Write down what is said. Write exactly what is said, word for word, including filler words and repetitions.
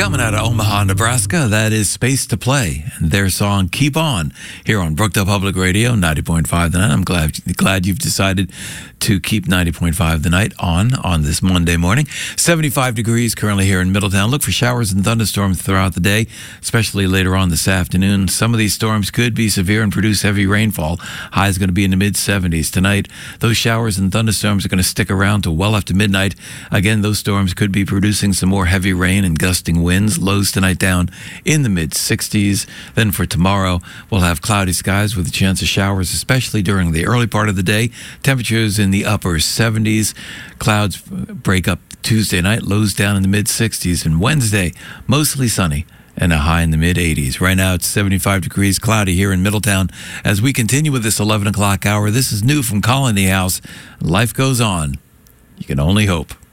Coming out of Omaha, Nebraska, that is Space to Play, and their song Keep On, here on Brookdale Public Radio, ninety point five The Night. I'm glad glad you've decided to keep ninety point five The Night on on this Monday morning. seventy-five degrees currently here in Middletown. Look for showers and thunderstorms throughout the day, especially later on this afternoon. Some of these storms could be severe and produce heavy rainfall. High is going to be in the mid seventies tonight. Those showers and thunderstorms are going to stick around till well after midnight. Again, those storms could be producing some more heavy rain and gusting winds. Lows tonight down in the mid sixties. Then for tomorrow, we'll have cloudy skies with a chance of showers, especially during the early part of the day. Temperatures in the upper seventies. Clouds break up Tuesday night, lows down in the mid sixties. And Wednesday, mostly sunny and a high in the mid eighties. Right now, it's seventy-five degrees, cloudy here in Middletown. As we continue with this eleven o'clock hour, this is new from Colony House. Life goes on. You can only hope.